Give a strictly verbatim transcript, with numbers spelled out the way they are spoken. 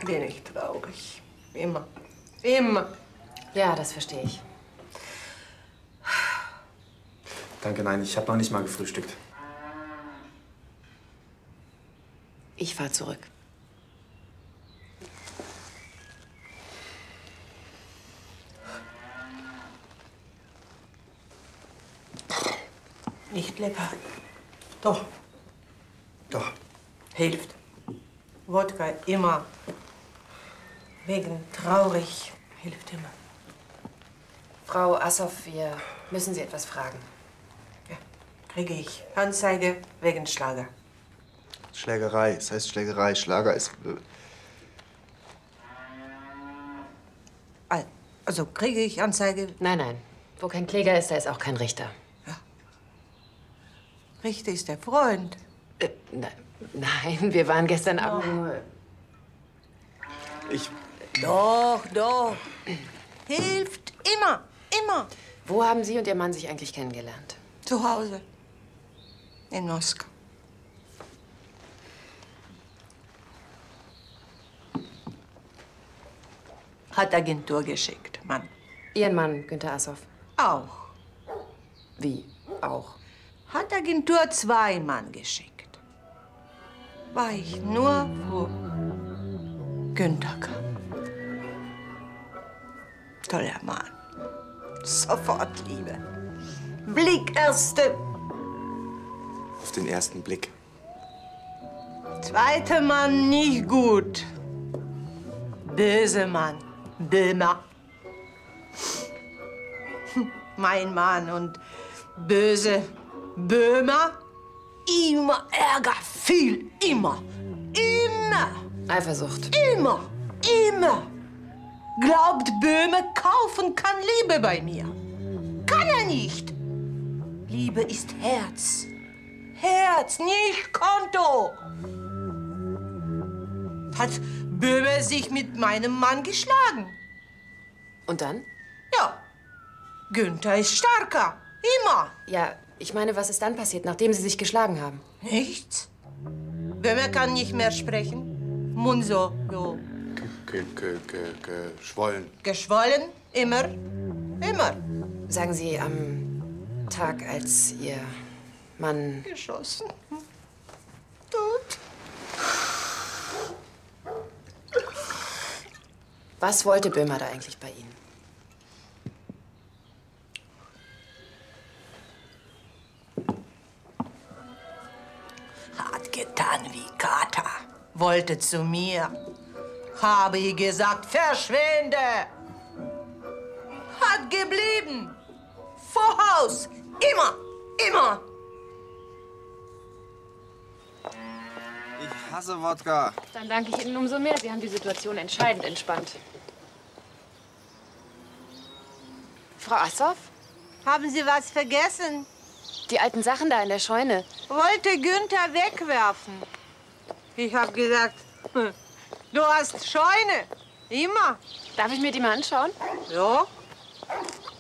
bin ich traurig. Immer. Immer. Ja, das verstehe ich. Danke, nein, ich habe noch nicht mal gefrühstückt. Ich fahre zurück. Nicht lecker. Doch. Doch. Hilft. Wodka immer. Wegen traurig hilft immer. Frau Assoff, wir müssen Sie etwas fragen. Ja, kriege ich Anzeige wegen Schlager. Schlägerei. Es heißt Schlägerei. Schlager ist... Also kriege ich Anzeige? Nein, nein. Wo kein Kläger ist, da ist auch kein Richter. Ja. Richter ist der Freund. Äh, ne, nein, wir waren gestern Abend nur... Ich... Doch, doch. Hilft immer, immer. Wo haben Sie und Ihr Mann sich eigentlich kennengelernt? Zu Hause. In Moskau. Hat Agentur geschickt, Mann. Ihren Mann, Günter Assoff? Auch. Wie? Auch? Hat Agentur zwei Mann geschickt. War ich nur für Günther kam. Toller Mann. Sofort Liebe. Blick erste. Auf den ersten Blick. Zweiter Mann nicht gut. Böse Mann. Böhmer. Mein Mann und böse Böhmer. Immer Ärger, viel, immer. Immer. Eifersucht. Immer, immer. Glaubt, Böhme kaufen kann Liebe bei mir. Kann er nicht. Liebe ist Herz. Herz, nicht Konto. Hat Böhme sich mit meinem Mann geschlagen. Und dann? Ja. Günther ist starker. Immer. Ja, ich meine, was ist dann passiert, nachdem Sie sich geschlagen haben? Nichts. Böhme kann nicht mehr sprechen. Mund so, so. Ge ge ge geschwollen. Geschwollen, immer, immer. Sagen Sie, am Tag, als Ihr Mann... Geschossen. Tot. Was wollte Böhmer da eigentlich bei Ihnen? Hat getan wie Kater. Wollte zu mir. Habe ich gesagt, verschwinde. Hat geblieben. Vor Haus. Immer, immer. Ich hasse Wodka. Dann danke ich Ihnen umso mehr. Sie haben die Situation entscheidend entspannt. Frau Assoff? Haben Sie was vergessen? Die alten Sachen da in der Scheune. Wollte Günther wegwerfen. Ich habe gesagt, hm, du hast Scheune. Immer. Darf ich mir die mal anschauen? Ja.